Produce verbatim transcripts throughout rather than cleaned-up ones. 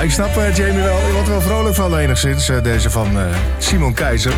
ik snap uh, Jamie wel. Je wordt er wel vrolijk van enigszins. Uh, deze van uh, Simon Keizer.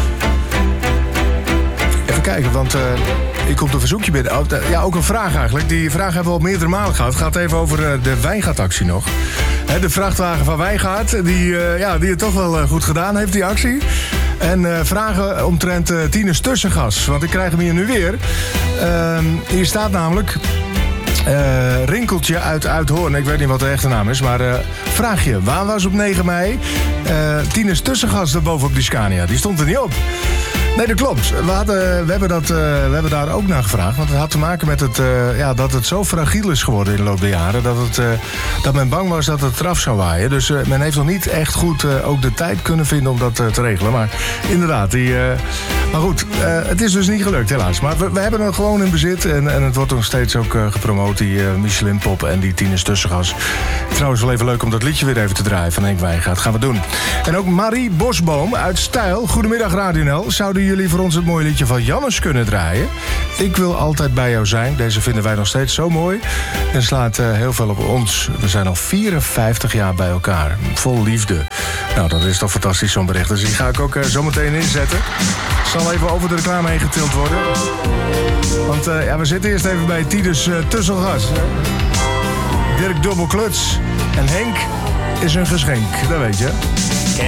Even kijken, want uh, ik kom een verzoekje binnen. Oh, uh, ja, ook een vraag eigenlijk. Die vraag hebben we al meerdere malen gehad. Het gaat even over uh, de Wijngaardactie nog. He, de vrachtwagen van Wijngaard, die, uh, ja, die het toch wel uh, goed gedaan heeft, die actie. En uh, vragen omtrent uh, Tinus tussengas. Want ik krijg hem hier nu weer. Uh, hier staat namelijk... Uh, Rinkeltje uit Uithoorn. Ik weet niet wat de echte naam is, maar uh, vraag je. Waar was op negen mei uh, Tinus tussengas er bovenop die Scania? Die stond er niet op. Nee, dat klopt. We, hadden, we, hebben dat, uh, we hebben daar ook naar gevraagd. Want het had te maken met het, uh, ja, dat het zo fragiel is geworden in de loop der jaren. Dat, het, uh, dat men bang was dat het eraf zou waaien. Dus uh, men heeft nog niet echt goed uh, ook de tijd kunnen vinden om dat uh, te regelen. Maar inderdaad, die, uh, maar goed, uh, het is dus niet gelukt helaas. Maar we, we hebben het gewoon in bezit. En, en het wordt nog steeds ook uh, gepromoot, die uh, Michelin Pop en die Tinus tussengas. Trouwens wel even leuk om dat liedje weer even te draaien van Henk Wijngaard. Gaan we doen. En ook Marie Bosboom uit Stijl. Goedemiddag Radio N L. Zouden jullie voor ons het mooie liedje van Jannes kunnen draaien? Ik wil altijd bij jou zijn. Deze vinden wij nog steeds zo mooi. En slaat uh, heel veel op ons. We zijn al vierenvijftig jaar bij elkaar. Vol liefde. Nou, dat is toch fantastisch, zo'n bericht. Dus die ga ik ook uh, zo meteen inzetten. Zal even over de reclame heen getild worden. Want uh, ja, we zitten eerst even bij Tinus uh, tussengas. Dirk Dubbelkluts. En Henk is een geschenk, dat weet je.